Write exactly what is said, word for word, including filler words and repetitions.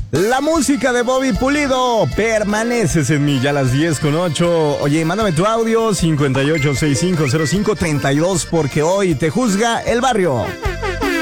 La música de Bobby Pulido, permaneces en mí, ya a las diez con ocho. Oye, mándame tu audio cincuenta y ocho sesenta y cinco cero cinco treinta y dos porque hoy te juzga el barrio.